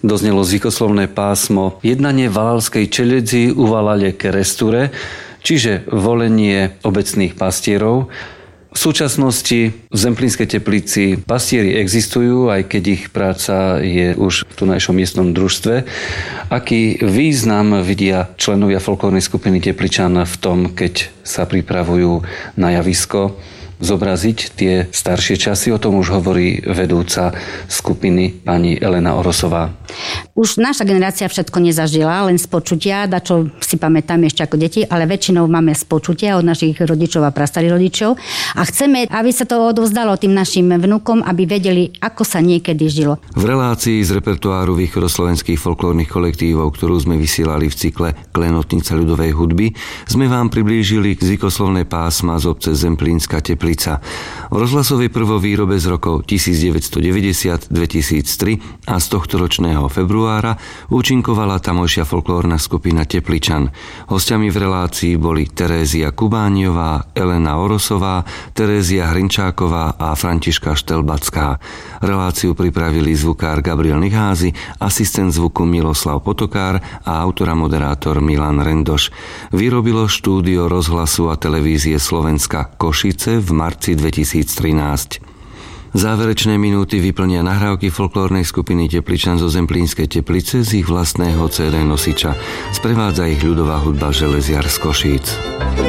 Doznelo zvykoslovné pásmo Jednanie Valalskej čeledzi uvalale keresture, čiže volenie obecných pastierov. V súčasnosti v Zemplínskej Teplici pastieri existujú, aj keď ich práca je už v tunajšom miestnom družstve. Aký význam vidia členovia folklórnej skupiny Tepličan v tom, keď sa pripravujú na javisko zobraziť tie staršie časy? O tom už hovorí vedúca skupiny pani Elena Orosová. Už naša generácia všetko nezažila, len z počutia, dačo si pamätáme ešte ako deti, ale väčšinou máme z počutia od našich rodičov a prastarých rodičov a chceme, aby sa to odovzdalo tým našim vnúkom, aby vedeli, ako sa niekedy žilo. V relácii z repertoáru východoslovenských folklórnych kolektívov, ktorú sme vysielali v cykle Klenotnica ľudovej hudby, sme vám priblížili zvykoslovné pásma z obce Zemplínska Teplica. V rozhlasovej prvovýrobe z rokov 1990-2003 a z tohto ročného februára účinkovala tamojšia folklórna skupina Tepličan. Hostiami v relácii boli Terézia Kubániová, Elena Orosová, Terézia Hrinčáková a Františka Štelbacká. Reláciu pripravili zvukár Gabriel Nicházy, asistent zvuku Miloslav Potokár a autor a moderátor Milan Rendoš. Vyrobilo štúdio rozhlasu a televízie Slovenska Košice v marci 2013. Záverečné minúty vyplnia nahrávky folklórnej skupiny Tepličan zo Zemplínskej Teplice z ich vlastného CD nosiča. Sprevádza ich ľudová hudba Železiar z Košíc.